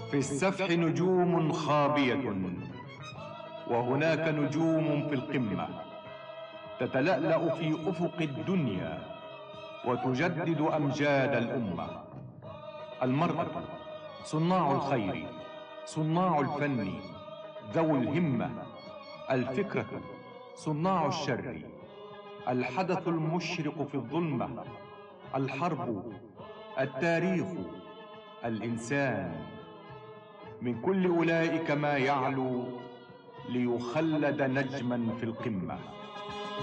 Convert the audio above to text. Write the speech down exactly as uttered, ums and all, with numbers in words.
في السفح نجوم خابية، وهناك نجوم في القمة تتلألأ في أفق الدنيا وتجدد أمجاد الأمة. المرأة صناع الخير، صناع الفن، ذو الهمة. الفكرة صناع الشر، الحدث المشرق في الظلمة. الحرب، التاريخ، الإنسان. من كل أولئك ما يعلو ليخلد نجما في القمة.